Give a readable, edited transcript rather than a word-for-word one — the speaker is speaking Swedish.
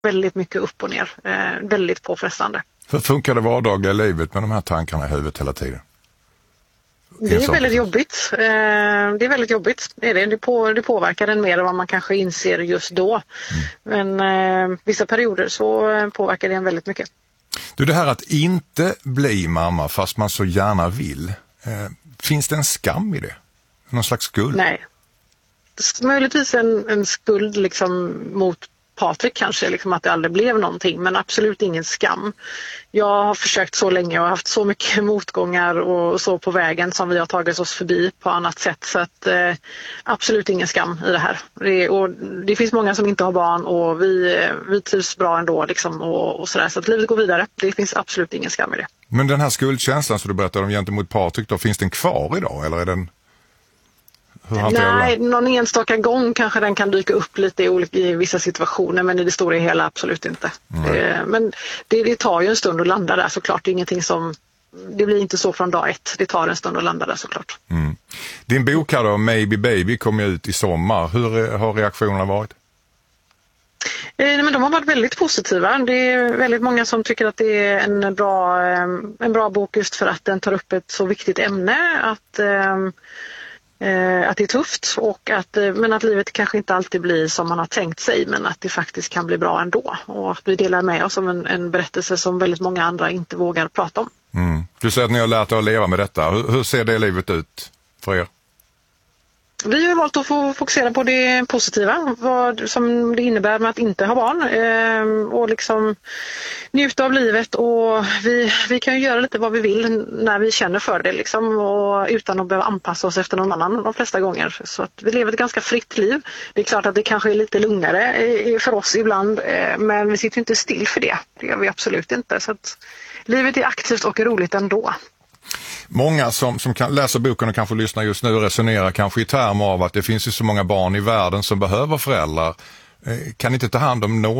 väldigt mycket upp och ner. Väldigt påfrestande. Hur funkar det vardagliga livet med de här tankarna i huvudet hela tiden? Det är väldigt jobbigt. Det är väldigt jobbigt. Det påverkar en mer än vad man kanske inser just då. Men vissa perioder så påverkar det en väldigt mycket. Du, det här att inte bli mamma fast man så gärna vill. Finns det en skam i det? Någon slags skuld? Nej. Möjligtvis en skuld liksom mot Patrik kanske, liksom att det aldrig blev någonting, men absolut ingen skam. Jag har försökt så länge och haft så mycket motgångar och så på vägen som vi har tagit oss förbi på annat sätt, så att absolut ingen skam i det här. Det finns många som inte har barn och vi trivs bra ändå liksom, och sådär, så att livet går vidare. Det finns absolut ingen skam i det. Men den här skuldkänslan som du berättade om gentemot Patrik då, finns den kvar idag eller är den... Nej, någon enstaka gång kanske den kan dyka upp lite i vissa situationer, men i det stora hela absolut inte. Men det tar ju en stund att landa där såklart. Det är ingenting som, det blir inte så från dag ett. Det tar en stund att landa där såklart. Din bok här då, Maybe Baby, kom ju ut i sommar. Hur har reaktionerna varit? Men de har varit väldigt positiva. Det är väldigt många som tycker att det är en bra bok just för att den tar upp ett så viktigt ämne, att det är tufft men att livet kanske inte alltid blir som man har tänkt sig, men att det faktiskt kan bli bra ändå, och att vi delar med oss av en berättelse som väldigt många andra inte vågar prata om. Du säger att ni har lärt er att leva med detta. Hur ser det livet ut för er? Vi har valt att få fokusera på det positiva, vad som det innebär med att inte ha barn, och liksom njuta av livet, och vi kan ju göra lite vad vi vill när vi känner för det liksom, och utan att behöva anpassa oss efter någon annan de flesta gånger. Så att vi lever ett ganska fritt liv. Det är klart att det kanske är lite lugnare för oss ibland, men vi sitter inte still för det. Det gör vi absolut inte. Så att livet är aktivt och roligt ändå. Många som kan läsa boken och kanske lyssna just nu resonerar kanske i termer av att det finns ju så många barn i världen som behöver föräldrar. Kan inte ta hand om några